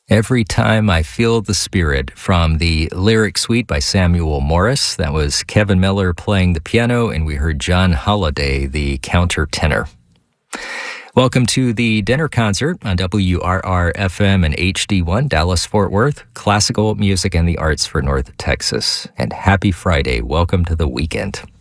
Every Time I Feel the Spirit from the Lyric Suite by Samuel Morris. That was Kevin Miller playing the piano, and we heard John Holliday, the countertenor. Welcome to the dinner concert on WRR-FM and HD1, Dallas-Fort Worth, classical music and the arts for North Texas. And happy Friday. Welcome to the weekend.